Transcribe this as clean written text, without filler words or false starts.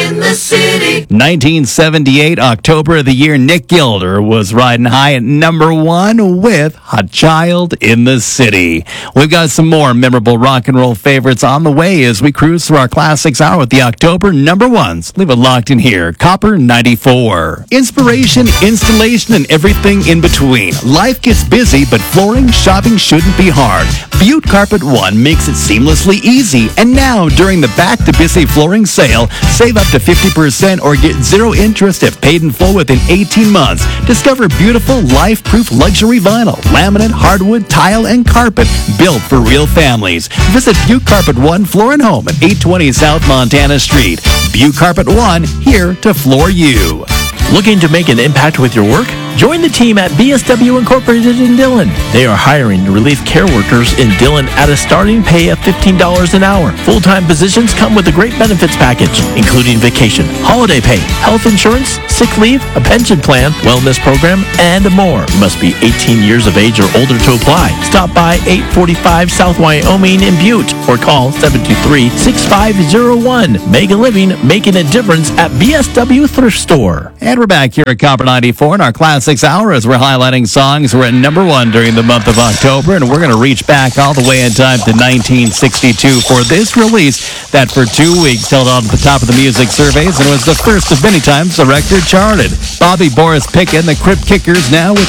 in the city. 1978, October of the year, Nick Gilder was riding high at number 1 with Hot Child in the City. We've got some more memorable rock and roll favorites on the way as we cruise through our classics hour with the October number 1s. Leave it locked in here. Copper 94. Inspiration, installation, and everything in between. Life gets busy, but flooring shopping shouldn't be hard. Butte Carpet One makes it seamlessly easy. And now, during the Back to Busy Flooring Sale, save up to 50% or get zero interest if paid in full within 18 months. Discover beautiful, life-proof luxury vinyl, laminate, hardwood, tile, and carpet built for real families. Visit Butte Carpet One Floor and Home at 820 South Montana Street. Butte Carpet One, here to floor you. Looking to make an impact with your work? Join the team at BSW Incorporated in Dillon. They are hiring relief care workers in Dillon at a starting pay of $15 an hour. Full-time positions come with a great benefits package, including vacation, holiday pay, health insurance, sick leave, a pension plan, wellness program, and more. You must be 18 years of age or older to apply. Stop by 845 South Wyoming in Butte or call 723-6501. Make a living, making a difference at BSW Thrift Store. And we're back here at Copper 94 in our Classics Hour as we're highlighting songs who were at number 1 during the month of October. And we're going to reach back all the way in time to 1962 for this release that for 2 weeks held on at the top of the music surveys and was the first of many times the record charted. Bobby Boris Pickett and the Crypt Kickers now with